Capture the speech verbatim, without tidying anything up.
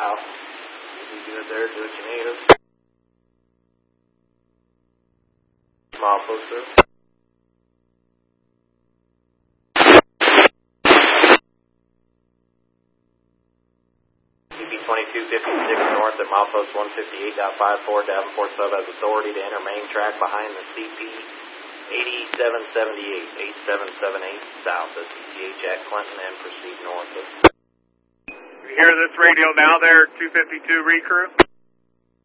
mile. You be good there, do what you need us. Milepost, sir. twenty-two fifty-six north at milepost one fifty-eight point five four, Davenport sub has authority to enter main track behind the C P eighty-seven seventy-eight, eighty-seven seventy-eight south of C T H at Clinton and proceed north of. You hear this radio now there, two fifty-two recrew?